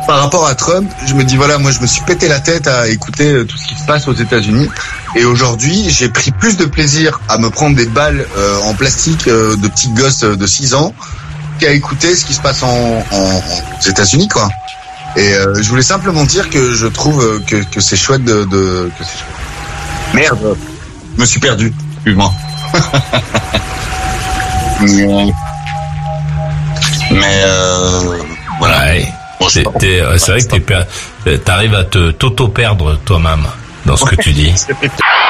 par rapport à Trump, je me dis voilà, moi je me suis pété la tête à écouter tout ce qui se passe aux États-Unis, et aujourd'hui j'ai pris plus de plaisir à me prendre des balles en plastique de petits gosses de 6 ans qu'à écouter ce qui se passe aux États-Unis, quoi. Et je voulais simplement dire que je trouve que c'est chouette que c'est chouette. Merde, je me suis perdu, excuse-moi. Mais voilà. Ouais. Bon, C'est vrai que t'arrives à t'auto-perdre toi-même dans ce que tu dis.